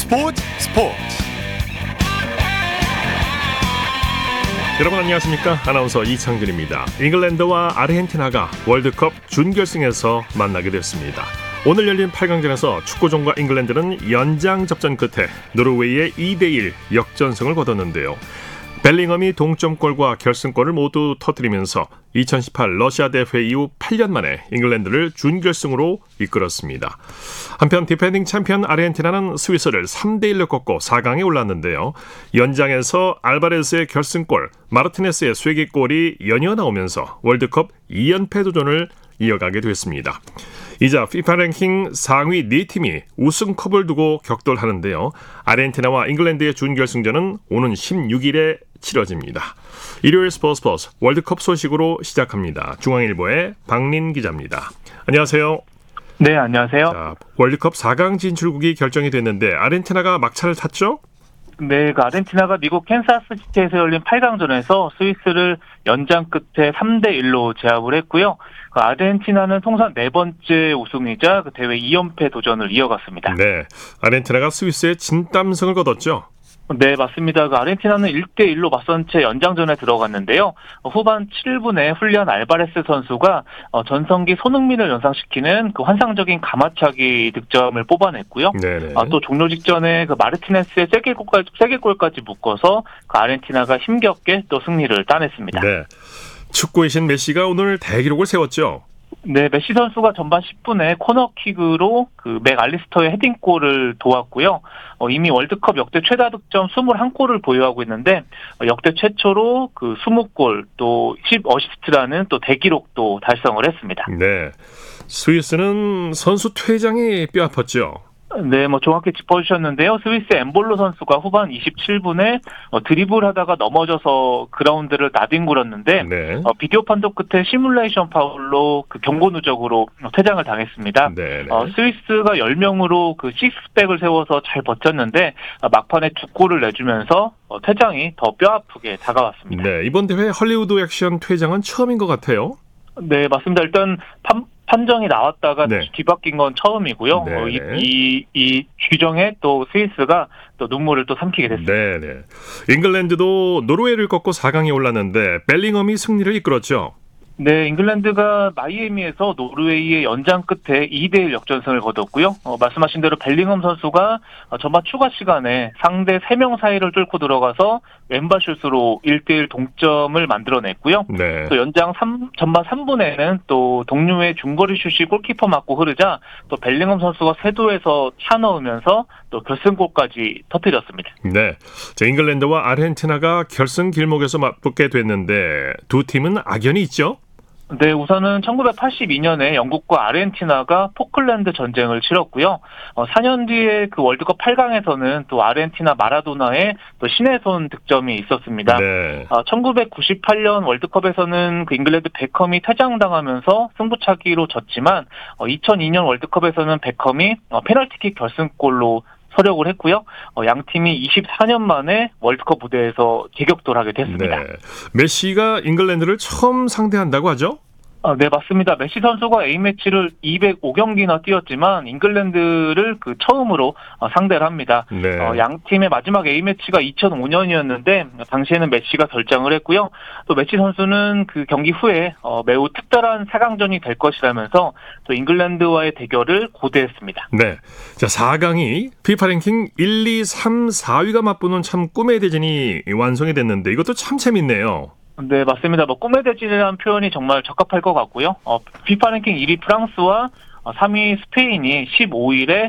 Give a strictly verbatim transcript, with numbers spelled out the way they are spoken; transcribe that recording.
스포츠 스포츠 여러분 안녕하십니까? 아나운서 이창균입니다. 잉글랜드와 아르헨티나가 월드컵 준결승에서 만나게 됐습니다. 오늘 열린 팔 강전에서 축구종과 잉글랜드는 연장 접전 끝에 노르웨이의 이 대 일 역전승을 거뒀는데요. 벨링엄이 동점골과 결승골을 모두 터뜨리면서 이천십팔 러시아 대회 이후 팔 년 만에 잉글랜드를 준결승으로 이끌었습니다. 한편 디펜딩 챔피언 아르헨티나는 스위스를 삼 대 일로 꺾고 사 강에 올랐는데요. 연장에서 알바레스의 결승골, 마르티네스의 쐐기골이 연이어 나오면서 월드컵 이 연패 도전을 이어가게 됐습니다. 이자 피파 랭킹 상위 네 팀이 우승컵을 두고 격돌하는데요. 아르헨티나와 잉글랜드의 준결승전은 오는 십육 일에 치러집니다. 일요일 스포츠 스포츠 월드컵 소식으로 시작합니다. 중앙일보의 박린 기자입니다. 안녕하세요. 네, 안녕하세요. 자, 월드컵 사 강 진출국이 결정이 됐는데 아르헨티나가 막차를 탔죠? 네, 그 아르헨티나가 미국 캔사스시티에서 열린 팔 강전에서 스위스를 연장 끝에 삼 대 일로 제압을 했고요. 그 아르헨티나는 통산 네 번째 우승이자 그 대회 이 연패 도전을 이어갔습니다. 네, 아르헨티나가 스위스의 진땀승을 거뒀죠? 네, 맞습니다. 그 아르헨티나는 일 대 일로 맞선 채 연장전에 들어갔는데요. 후반 칠 분에 훌리안 알바레스 선수가 전성기 손흥민을 연상시키는 그 환상적인 가마차기 득점을 뽑아냈고요. 또 종료 직전에 그 마르티네스의 쐐기골까지, 쐐기골까지 묶어서 그 아르헨티나가 힘겹게 또 승리를 따냈습니다. 네, 축구의 신 메시가 오늘 대기록을 세웠죠. 네, 메시 선수가 전반 십 분에 코너킥으로 그 맥 알리스터의 헤딩골을 도왔고요. 어, 이미 월드컵 역대 최다 득점 이십일 골을 보유하고 있는데 어, 역대 최초로 그 이십 골 또 십 어시스트라는 또 대기록도 달성을 했습니다. 네, 스위스는 선수 퇴장이 뼈아팠죠. 네, 뭐 정확히 짚어주셨는데요. 스위스 엠볼로 선수가 후반 이십칠 분에 어, 드리블하다가 넘어져서 그라운드를 나뒹굴었는데 네. 어, 비디오 판독 끝에 시뮬레이션 파울로 그 경고 누적으로 퇴장을 당했습니다. 어, 스위스가 열 명으로 그 식스백을 세워서 잘 버텼는데 어, 막판에 두 골을 내주면서 어, 퇴장이 더 뼈아프게 다가왔습니다. 네, 이번 대회 헐리우드 액션 퇴장은 처음인 것 같아요. 네, 맞습니다. 일단 판, 판정이 나왔다가 네. 다시 뒤바뀐 건 처음이고요. 어, 이, 이, 이 규정에 또 스위스가 또 눈물을 또 삼키게 됐습니다. 네, 네. 잉글랜드도 노르웨이를 꺾고 사 강에 올랐는데 벨링엄이 승리를 이끌었죠. 네, 잉글랜드가 마이애미에서 노르웨이의 연장 끝에 이 대 일 역전승을 거뒀고요. 어, 말씀하신 대로 벨링엄 선수가 어, 전반 추가 시간에 상대 세 명 사이를 뚫고 들어가서 왼발 슛으로 일 대 일 동점을 만들어냈고요. 네. 또 연장 삼, 전반 삼 분에는 또 동료의 중거리 슛이 골키퍼 맞고 흐르자 또 벨링엄 선수가 쇄도에서 차 넣으면서 또 결승골까지 터뜨렸습니다. 네, 자, 잉글랜드와 아르헨티나가 결승 길목에서 맞붙게 됐는데 두 팀은 악연이 있죠? 네, 우선은 천구백팔십이 년에 영국과 아르헨티나가 포클랜드 전쟁을 치렀고요. 어, 사 년 뒤에 그 월드컵 팔 강에서는 또 아르헨티나 마라도나의 또 신의 손 득점이 있었습니다. 네. 어, 천구백구십팔 년 월드컵에서는 그 잉글랜드 베컴이 퇴장당하면서 승부차기로 졌지만 어, 이천이 년 월드컵에서는 베컴이 어, 페널티킥 결승골로 서력을 했고요. 어, 양 팀이 이십사 년 만에 월드컵 무대에서 재격돌하게 됐습니다. 네. 메시가 잉글랜드를 처음 상대한다고 하죠? 아, 네, 맞습니다. 메시 선수가 A매치를 이백오 경기나 뛰었지만 잉글랜드를 그 처음으로 어, 상대를 합니다. 네. 어, 양 팀의 마지막 A매치가 이천오 년이었는데 당시에는 메시가 결장을 했고요. 또 메시 선수는 그 경기 후에 어, 매우 특별한 사 강전이 될 것이라면서 또 잉글랜드와의 대결을 고대했습니다. 네, 자, 사 강이 피파 랭킹 일, 이, 삼, 사 위가 맞붙는 참 꿈의 대진이 완성이 됐는데 이것도 참 재밌네요. 네, 맞습니다. 뭐 꿈의 대진이라는 표현이 정말 적합할 것 같고요. 어, 피파 랭킹 일 위 프랑스와 삼 위 스페인이 십오 일에